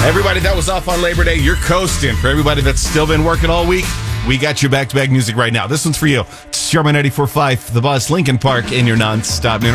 Everybody that was off on Labor Day, you're coasting. For everybody that's still been working all week, we got your back-to-back music right now. This one's for you. It's Charmin 94.5, The Buzz, Lincoln Park, in your non-stop noon.